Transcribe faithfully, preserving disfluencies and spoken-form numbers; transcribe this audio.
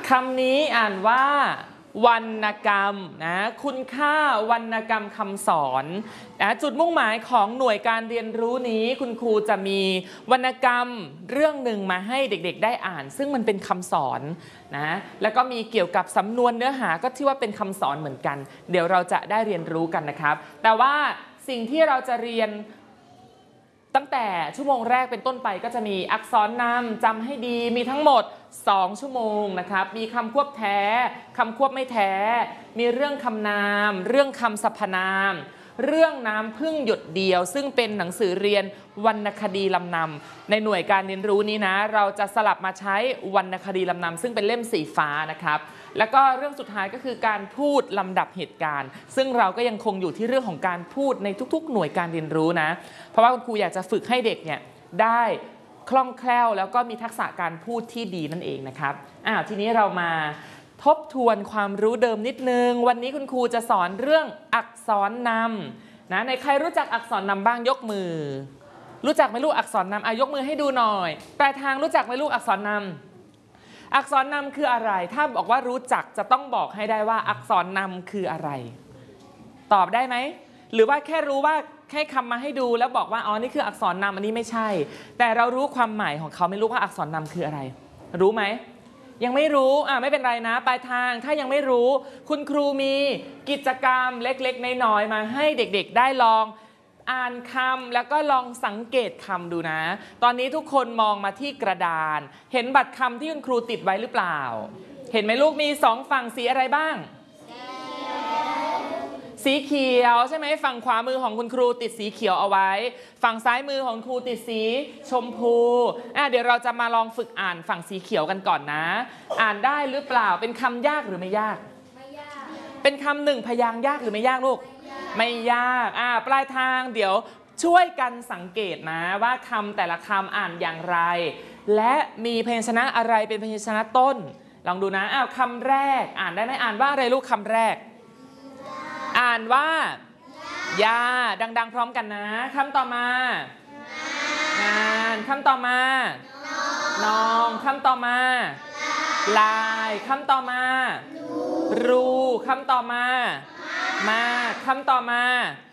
คำนี้อ่านว่าวรรณกรรมนะคุณค่าวรรณกรรมคำสอนนะจุดมุ่งหมายของหน่วยการเรียนรู้นี้คุณครูจะมีวรรณกรรมเรื่องหนึ่งมาให้เด็กๆได้อ่านซึ่งมันเป็นคำสอนนะแล้วก็มีเกี่ยวกับสำนวนเนื้อหาก็ที่ว่าเป็นคำสอนเหมือนกันเดี๋ยวเราจะได้เรียนรู้กันนะครับแต่ว่าสิ่งที่เราจะเรียนตั้งแต่ชั่วโมงแรกเป็นต้นไปก็จะมีอักษรนำจำให้ดีมีทั้งหมดสองชั่วโมงนะครับมีคำควบแท้คำควบไม่แท้มีเรื่องคำนามเรื่องคำสรรพนามเรื่องน้ำพึ่งหยดเดียวซึ่งเป็นหนังสือเรียนวรรณคดีลำนำในหน่วยการเรียนรู้นี้นะเราจะสลับมาใช้วรรณคดีลำนำซึ่งเป็นเล่มสีฟ้านะครับแล้วก็เรื่องสุดท้ายก็คือการพูดลำดับเหตุการณ์ซึ่งเราก็ยังคงอยู่ที่เรื่องของการพูดในทุกๆหน่วยการเรียนรู้นะเพราะว่าคุณครูอยากจะฝึกให้เด็กเนี่ยได้คล่องแคล่วแล้วก็มีทักษะการพูดที่ดีนั่นเองนะครับอ้าวทีนี้เรามาทบทวนความรู้เดิมนิดนึงวันนี้คุณครูจะสอนเรื่องอักษรนำนะในใครรู้จักอักษรนำบ้างยกมือรู้จักไหมลูกอักษรนำอ่ะยกมือให้ดูหน่อยปลายทางรู้จักไหมลูกอักษรนำอักษรนำคืออะไรถ้าบอกว่ารู้จักจะต้องบอกให้ได้ว่าอักษรนำคืออะไรตอบได้ไหมหรือว่าแค่รู้ว่าแค่คำมาให้ดูแล้วบอกว่าอ๋อนี่คืออักษรนำอันนี้ไม่ใช่แต่เรารู้ความหมายของเขาไม่รู้ว่าอักษรนำคืออะไรรู้ไหมยังไม่รู้อ่ะไม่เป็นไรนะปลายทางถ้ายังไม่รู้คุณครูมีกิจกรรมเล็กๆน้อยๆมาให้เด็กๆได้ลองอ่านคำแล้วก็ลองสังเกตคำดูนะตอนนี้ทุกคนมองมาที่กระดานเห็นบัตรคำที่คุณครูติดไว้หรือเปล่าเห็นไหมลูกมีสองฝั่งสีอะไรบ้างสีเขียวใช่ไหมฝั่งขวามือของคุณครูติดสีเขียวเอาไว้ฝั่งซ้ายมือของครูติดสีชมพูอ่ะเดี๋ยวเราจะมาลองฝึกอ่านฝั่งสีเขียวกันก่อนนะอ่านได้หรือเปล่าเป็นคำยากหรือไม่ยากไม่ยากเป็นคำหนึ่งพยางค์ยากหรือไม่ยากลูกไม่ยากอ่ะปลายทางเดี๋ยวช่วยกันสังเกตนะว่าคำแต่ละคำอ่านอย่างไรและมีพยัญชนะอะไรเป็นพยัญชนะต้นลองดูนะอ้าวคำแรกอ่านได้ไหมอ่านว่าอะไรลูกคำแรกอ่านว่ายาดังๆพร้อมกันนะคำต่อมางานคำต่อมานองคำต่อมาลายคำต่อมารูคำต่อมามาคำต่อมา